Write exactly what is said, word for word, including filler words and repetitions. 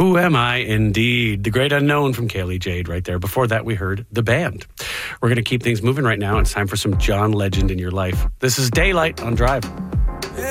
Who Am I, indeed. The Great Unknown from Kaylee Jade right there. Before that, we heard The Band. We're going to keep things moving right now. It's time for some John Legend in your life. This is Daylight on Drive.